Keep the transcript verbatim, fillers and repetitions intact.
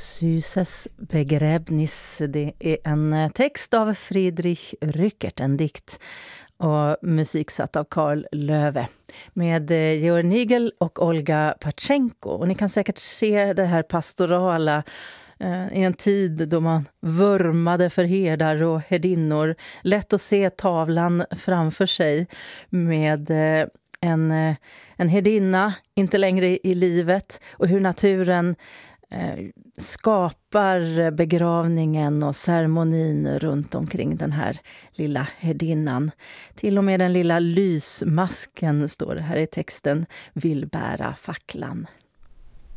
Syses begräbnis, det är en text av Friedrich Rückert, en dikt och musiksatt av Carl Löwe med Georg Nigel och Olga Patchenko. Och ni kan säkert se det här pastorala eh, i en tid då man vurmade för herdar och herdinnor. Lätt att se tavlan framför sig med eh, en, eh, en herdinna inte längre i livet och hur naturen skapar begravningen och ceremonin runt omkring den här lilla herdinnan. Till och med den lilla lysmasken, står det här i texten, vill bära facklan.